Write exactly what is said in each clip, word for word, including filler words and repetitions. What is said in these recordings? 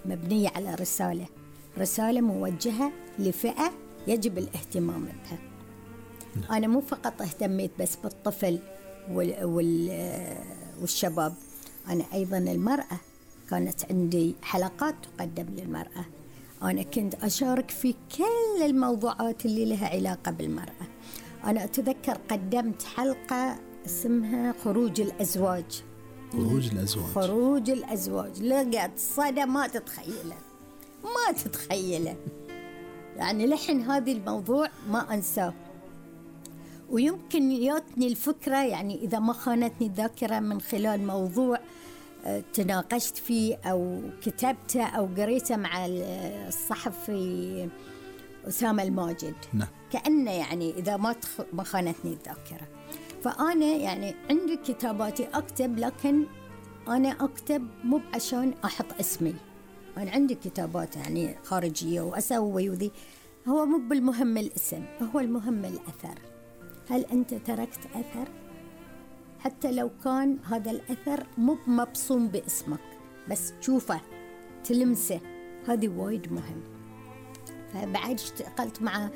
مبنية على رسالة رسالة موجهة لفئة يجب الاهتمام بها. أنا مو فقط اهتميت بس بالطفل وال وال والشباب، أنا أيضا المرأة كانت عندي حلقات تقدم للمرأة، أنا كنت أشارك في كل الموضوعات اللي لها علاقة بالمرأة. أنا أتذكر قدمت حلقة اسمها خروج الأزواج خروج الأزواج خروج الأزواج لقيت صدى ما تتخيله ما تتخيله يعني لحن هذه الموضوع ما أنساه. ويمكن ياتني الفكرة، يعني إذا ما خانتني الذاكرة، من خلال موضوع تناقشت فيه أو كتبته أو قريته مع الصحفي أسامة الماجد. نعم. كأنه يعني إذا ما تخ... ما خانتني الذاكرة. فأنا يعني عندي كتاباتي أكتب، لكن أنا أكتب مو عشان أحط اسمي. أنا عندي كتابات يعني خارجية وأسوي وذي، هو مو بالمهم الاسم، هو المهم الأثر. هل أنت تركت أثر؟ حتى لو كان هذا الأثر مو مبصوم باسمك، بس تشوفه تلمسه، هذه وايد مهم. فبعد اشتغلت مع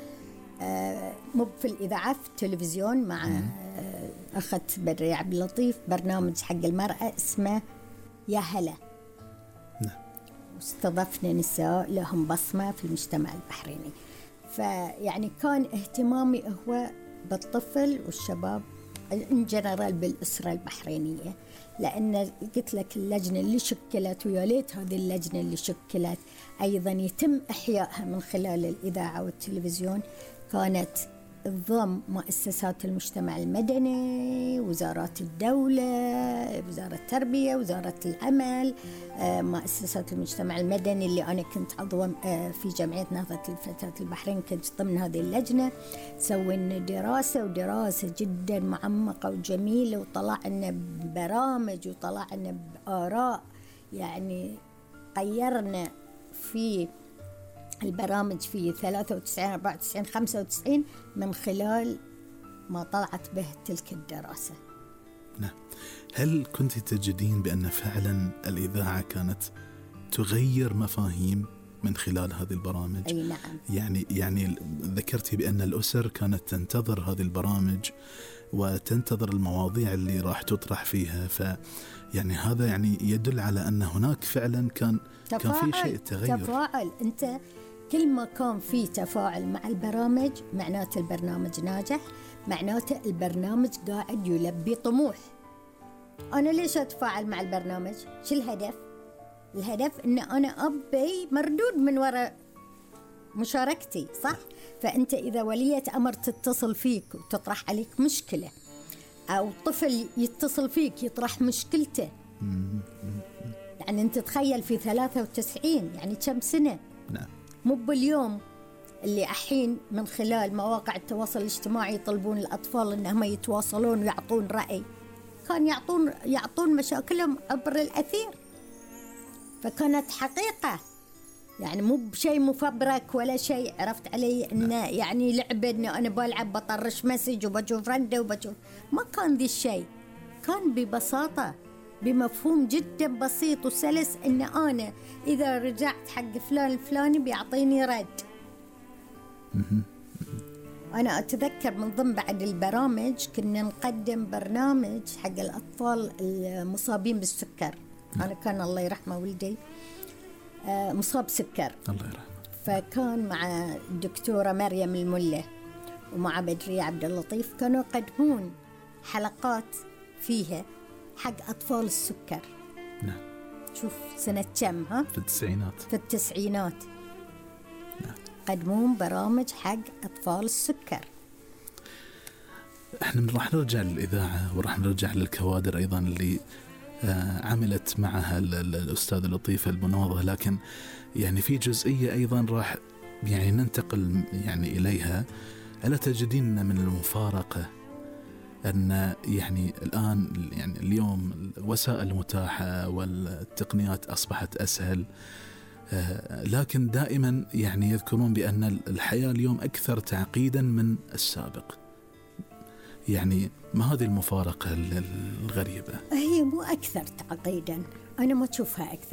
آه مو في الإذاعة، في التلفزيون مع آه أخت بدري عبد اللطيف برنامج حق المرأة اسمه يا هلا. نعم. واستضفنا نساء لهم بصمة في المجتمع البحريني. فيعني كان اهتمامي هو بالطفل والشباب إن جنرال بالأسرة البحرينية، لأن قلت لك اللجنة اللي شكلت، ويا ليت هذه اللجنة اللي شكلت أيضا يتم إحيائها من خلال الإذاعة والتلفزيون، كانت تضم مؤسسات المجتمع المدني، وزارات الدولة، وزارة التربية، وزارة العمل، مؤسسات المجتمع المدني اللي أنا كنت عضو في جمعية نهضة الفتاة البحرين، كنت ضمن هذه اللجنة. سوينا دراسة ودراسة جدا معمقة وجميلة، وطلعنا برامج وطلعنا بآراء، يعني غيرنا في البرامج في ثلاثة وتسعين أربعة وتسعين خمسة وتسعين من خلال ما طلعت به تلك الدراسة. نعم. هل كنت تجدين بأن فعلا الإذاعة كانت تغير مفاهيم من خلال هذه البرامج؟ أي نعم. يعني يعني ذكرتي بأن الأسر كانت تنتظر هذه البرامج وتنتظر المواضيع اللي راح تطرح فيها، ف يعني هذا يعني يدل على أن هناك فعلا كان كان في شيء تغير. تفاعل. أنت كل ما كان في تفاعل مع البرامج معناته البرنامج ناجح، معناته البرنامج قاعد يلبي طموح. أنا ليش أتفاعل مع البرنامج؟ شو الهدف؟ الهدف إن أنا أبي مردود من وراء مشاركتي، صح؟ فأنت إذا ولية أمر تتصل فيك وتطرح عليك مشكلة، أو طفل يتصل فيك يطرح مشكلته، يعني أنت تخيل في ثلاثة وتسعين يعني كم سنة؟ نعم. مو باليوم اللي الحين من خلال مواقع التواصل الاجتماعي يطلبون الأطفال إنهم يتواصلون ويعطون رأي، كان يعطون يعطون مشاكلهم عبر الأثير. فكانت حقيقة، يعني مو بشيء مفبرك ولا شيء، عرفت علي؟ إنه يعني لعبة إنه أنا بلعب بطرش مسج وبشوف رندة وبشوف، ما كان ذي الشيء. كان ببساطة، بمفهوم جدا بسيط وسلس، إن أنا إذا رجعت حق فلان الفلاني بيعطيني رد. أنا أتذكر من ضمن بعد البرامج كنا نقدم برنامج حق الأطفال المصابين بالسكر. أنا كان الله يرحمه ولدي مصاب سكر، الله يرحمه. فكان مع الدكتورة مريم الملة ومع بدري عبد اللطيف كانوا يقدمون حلقات فيها حق أطفال السكر. نعم. شوف سنة كم؟ ها؟ في التسعينات. في التسعينات. نعم. قدمون برامج حق أطفال السكر. احنا راح نرجع للإذاعة وراح نرجع للكوادر أيضا اللي عملت معها الأستاذ لطيف المناضة، لكن يعني في جزئية أيضا راح يعني ننتقل يعني إليها. ألا تجدين من المفارقة أن يعني الآن يعني اليوم الوسائل متاحة والتقنيات أصبحت أسهل، لكن دائما يعني يذكرون بأن الحياة اليوم أكثر تعقيدا من السابق. يعني ما هذه المفارقة الغريبة؟ هي مو أكثر تعقيدا، أنا ما أشوفها أكثر